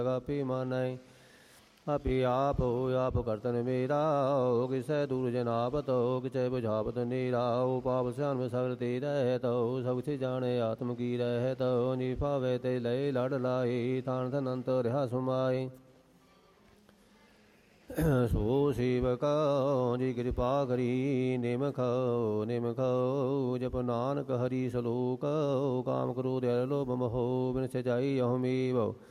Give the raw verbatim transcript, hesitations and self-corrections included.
ਆਪੇ ਮਾਨੈ। ਆਪੇ ਆਪ ਹੋ ਆਪ ਕਰਤਨ ਮੇਰਾ, ਹੋ ਕਿਸੈ ਦੂਰ ਜਨਾਵਤ, ਹੋ ਕਿਸੈ ਬੁਝਾਵਤ ਨੀਰਾ। ਹੋ ਪਾਪ ਸਿਆਨ ਸਗਲ ਤੇ ਰਹਿਤ, ਹੋ ਸਭ ਕੁਛ ਜਾਣੇ ਆਤਮ ਕੀ ਰਹਿਤ। ਨੀ ਭਾਵੇ ਤੇ ਲਏ ਲੜ ਲਾਏ, ਥਾਨ ਥਨ ਅੰਤ ਰਿਹਾ ਸੁਮਾਏ। ਸੋ ਸੇਵਕ ਜੀ ਕਿਰਪਾ ਕਰੀ, ਨਿਮਖ ਨਿਮਖ ਜਪ ਨਾਨਕ ਹਰੀ ਸਲੋਕ। ਕਾਮ ਕ੍ਰੋਧ ਅਰ ਲੋਭ ਮੋਹ ਬਿਨ ਸਜਾਈ ਅਹਮੇਵ,